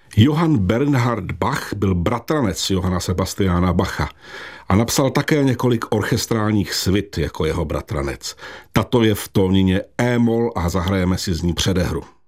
Johann Bernhard Bach byl bratranec Johanna Sebastiana Bacha a napsal také několik orchestrálních svit jako jeho bratranec. Tato je v tónině E-moll a zahrajeme si z ní předehru.